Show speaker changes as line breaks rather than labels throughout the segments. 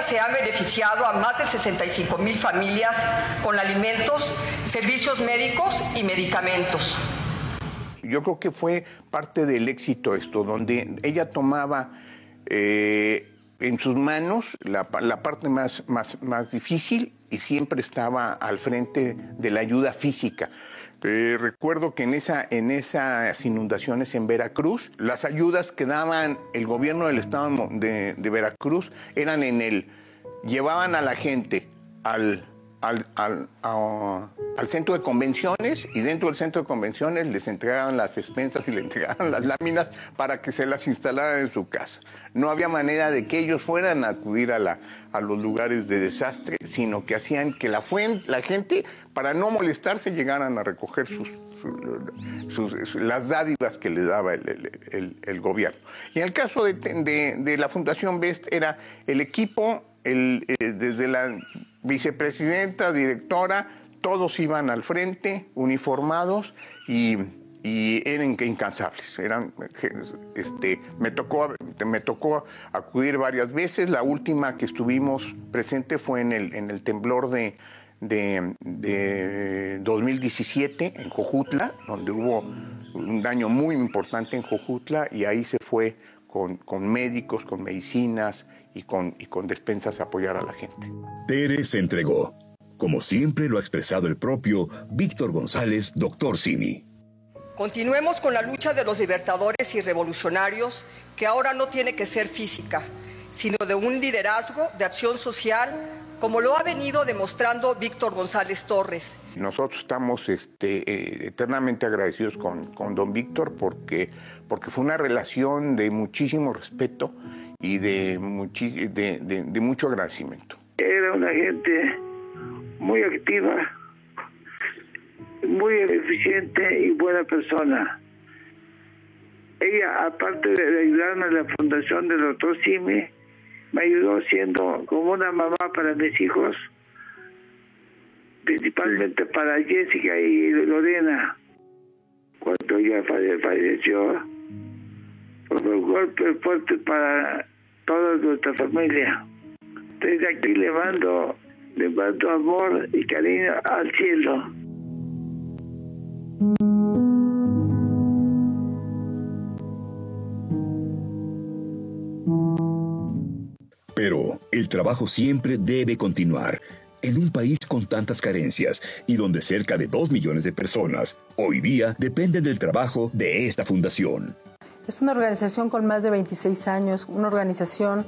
se ha beneficiado a más de 65,000 familias con alimentos, servicios médicos y medicamentos.
Yo creo que fue parte del éxito esto, donde ella tomaba en sus manos la parte más difícil y siempre estaba al frente de la ayuda física. Recuerdo que en esas inundaciones en Veracruz, las ayudas que daban el gobierno del estado de Veracruz eran llevaban a la gente al centro de convenciones, y dentro del centro de convenciones les entregaban las despensas y les entregaban las láminas para que se las instalaran en su casa. No había manera de que ellos fueran a acudir a los lugares de desastre, sino que hacían que la gente, para no molestarse, llegaran a recoger las dádivas que les daba el gobierno. Y en el caso de la Fundación BEST, era el equipo, desde la vicepresidenta, directora, todos iban al frente, uniformados y eran incansables. Me tocó acudir varias veces. La última que estuvimos presente fue en el temblor de 2017 en Jojutla, donde hubo un daño muy importante en Jojutla, y ahí se fue con médicos, con medicinas y con despensas a apoyar a la gente.
Tere se entregó, como siempre lo ha expresado el propio Víctor González, Dr. Simi.
Continuemos con la lucha de los libertadores y revolucionarios, que ahora no tiene que ser física, sino de un liderazgo de acción social, como lo ha venido demostrando Víctor González Torres.
Nosotros estamos eternamente agradecidos con don Víctor porque fue una relación de muchísimo respeto y de mucho agradecimiento.
Era una gente muy activa, muy eficiente y buena persona. Ella, aparte de ayudarme en la fundación del doctor Simi, me ayudó siendo como una mamá para mis hijos, principalmente para Jessica y Lorena. Cuando ella falleció, fue un golpe fuerte para toda nuestra familia. Desde aquí le mando amor y cariño al cielo.
Pero el trabajo siempre debe continuar. En un país con tantas carencias y donde cerca de 2 millones de personas hoy día dependen del trabajo de esta fundación.
Es una organización con más de 26 años, una organización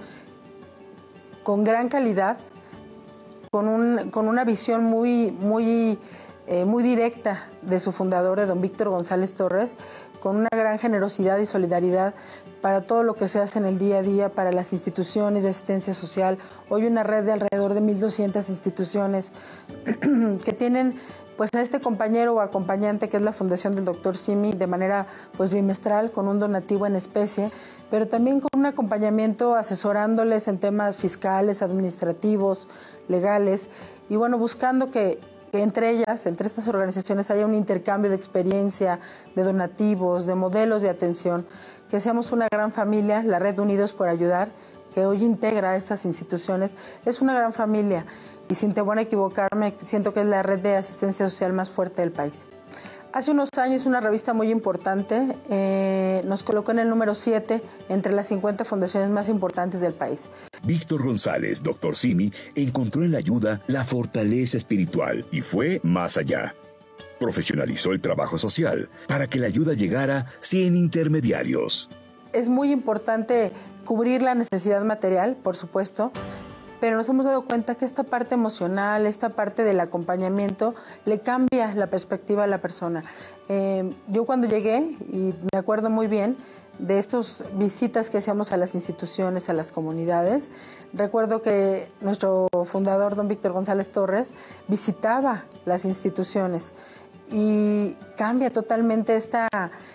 con gran calidad, con una visión muy directa de su fundador, de don Víctor González Torres, con una gran generosidad y solidaridad para todo lo que se hace en el día a día, para las instituciones de asistencia social. Hoy una red de alrededor de 1,200 instituciones que tienen pues a este compañero o acompañante que es la Fundación del Dr. Simi de manera pues bimestral, con un donativo en especie, pero también con un acompañamiento asesorándoles en temas fiscales, administrativos, legales, y bueno, buscando que entre ellas, entre estas organizaciones, haya un intercambio de experiencia, de donativos, de modelos de atención, que seamos una gran familia. La Red Unidos por Ayudar, que hoy integra a estas instituciones, es una gran familia y, sin temor a equivocarme, siento que es la red de asistencia social más fuerte del país. Hace unos años una revista muy importante nos colocó en el número 7 entre las 50 fundaciones más importantes del país.
Víctor González, Dr. Simi, encontró en la ayuda la fortaleza espiritual y fue más allá. Profesionalizó el trabajo social para que la ayuda llegara sin intermediarios.
Es muy importante cubrir la necesidad material, por supuesto, pero nos hemos dado cuenta que esta parte emocional, esta parte del acompañamiento, le cambia la perspectiva a la persona. Yo cuando llegué, y me acuerdo muy bien de estas visitas que hacíamos a las instituciones, a las comunidades, recuerdo que nuestro fundador, don Víctor González Torres, visitaba las instituciones y cambia totalmente esta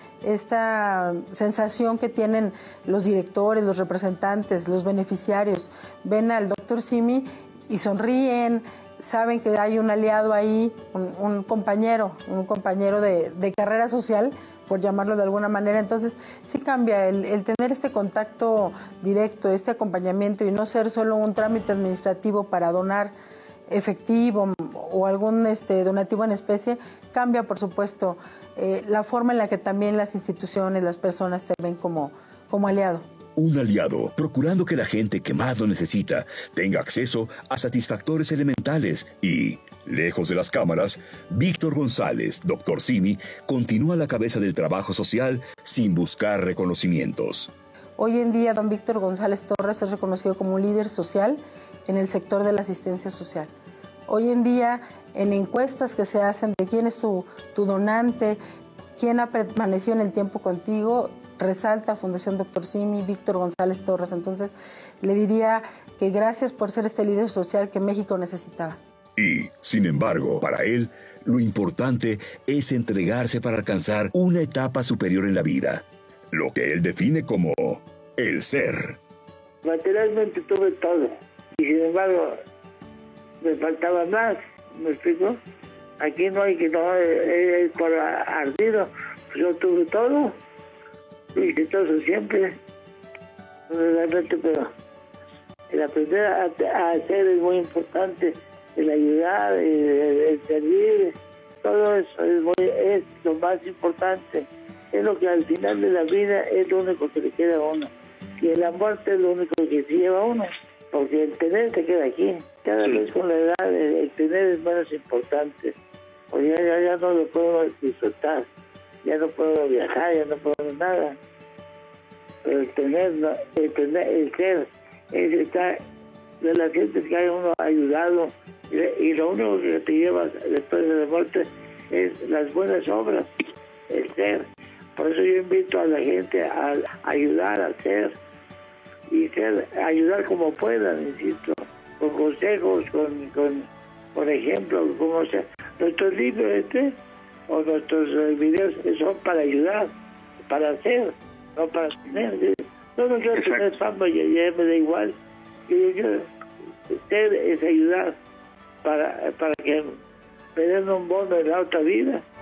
sensación que tienen los directores, los representantes, los beneficiarios. Ven al doctor Simi y sonríen, saben que hay un aliado ahí, un compañero de carrera social por llamarlo de alguna manera. Entonces sí cambia el tener este contacto directo, este acompañamiento y no ser solo un trámite administrativo para donar efectivo o algún donativo en especie, cambia por supuesto la forma en la que también las instituciones, las personas te ven como aliado.
Un aliado, procurando que la gente que más lo necesita tenga acceso a satisfactores elementales y, lejos de las cámaras, Víctor González, Dr. Simi, continúa a la cabeza del trabajo social sin buscar reconocimientos.
Hoy en día, don Víctor González Torres es reconocido como un líder social en el sector de la asistencia social. Hoy en día, en encuestas que se hacen de quién es tu donante, quién ha permanecido en el tiempo contigo, resalta Fundación Dr. Simi, Víctor González Torres. Entonces, le diría que gracias por ser este líder social que México necesitaba.
Y, sin embargo, para él, lo importante es entregarse para alcanzar una etapa superior en la vida, lo que él define como el ser.
Materialmente tuve todo, y sin embargo, me faltaba más, ¿me explico? Aquí no hay que no es por ardido, yo tuve todo, lo exitoso siempre, realmente, pero el aprender a hacer es muy importante, el ayudar, el servir, todo eso es lo más importante, es lo que al final de la vida es lo único que le queda a uno, y en la muerte es lo único que se lleva a uno, porque el tener te queda aquí, cada vez con la edad el tener es menos importante, porque ya no lo puedo disfrutar, ya no puedo viajar, ya no puedo nada, pero el ser, es estar de las gentes que hay uno ayudado, y lo único que te lleva después de la muerte es las buenas obras, el ser. Por eso yo invito a la gente a ayudar, a hacer, y ayudar como puedan, insisto, con consejos, con ejemplos, como sea. Nuestros libros o nuestros videos son para ayudar, para hacer, no para tener. No quiero tener fama, ya me da igual. Ser es ayudar para que me den un bono en la otra vida.